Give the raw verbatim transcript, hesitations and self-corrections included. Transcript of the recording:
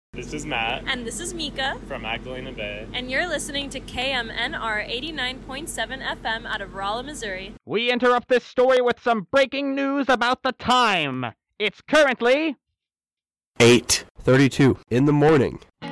This is Matt. And this is Mika. From Magdalena Bay. And you're listening to K M N R eighty-nine point seven F M out of Rolla, Missouri. We interrupt this story with some breaking news about the time. It's currently eight thirty-two in the morning.